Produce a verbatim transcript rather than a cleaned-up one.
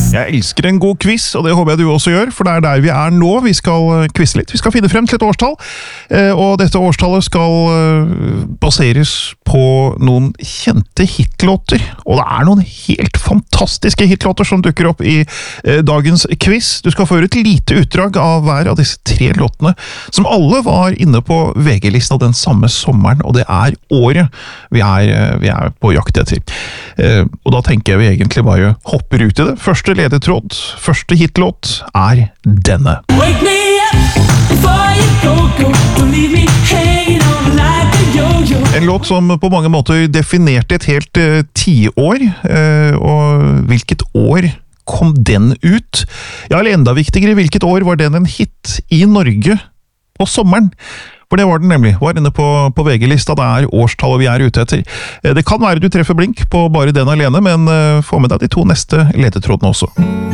Jeg elsker en god quiz, og det håper jeg du også gjør, for det er der vi er nå. Vi skal quizze litt. Vi skal finne frem til et årstall, og dette årstallet skal baseres på noen kjente hitlåter. Og det er noen helt fantastiske hitlåter som dukker opp i dagens quiz. Du skal få høre et lite utdrag av hver av disse tre låtene, som alle var inne på V G-lista den samme sommeren, og det er året vi er, vi er på jakt etter. Og da tenker jeg vi egentlig bare hopper ut i det. Første ledetråd, første hitlåt er denne. Wake me up before you go, go. Don't leave me hanging on like a yo-yo. En låt som på mange måter definerte et helt uh, tiår, uh, og hvilket år kom den ut? Ja, eller enda viktigere, hvilket år var den en hit i Norge på sommeren? For det var den nemlig, var inne på, på V G-lista, det er årstallet vi er ute etter. Det kan være du treffer blink på bare den alene, men uh, få med deg de to neste ledetrådene også.